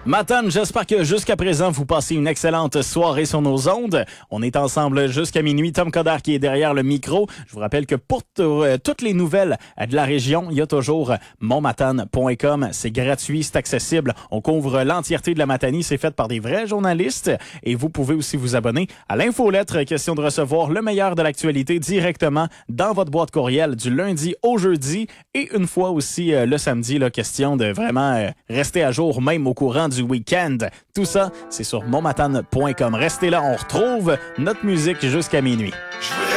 Matane, j'espère que jusqu'à présent, vous passez une excellente soirée sur nos ondes. On est ensemble jusqu'à minuit. Tom Coderre qui est derrière le micro. Je vous rappelle que pour toutes les nouvelles de la région, il y a toujours monmatane.com. C'est gratuit, c'est accessible. On couvre l'entièreté de la Matanie. C'est fait par des vrais journalistes. Et vous pouvez aussi vous abonner à l'infolettre. Question de recevoir le meilleur de l'actualité directement dans votre boîte courriel du lundi au jeudi. Et une fois aussi le samedi, là, question de vraiment rester à jour, même au courant du week-end. Tout ça, c'est sur monmatane.com. Restez là, on retrouve notre musique jusqu'à minuit.